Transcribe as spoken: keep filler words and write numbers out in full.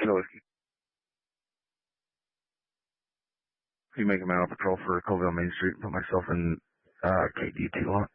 Kilo Whiskey. You make a man on patrol for Colville Main Street. Put myself in uh, K D two on.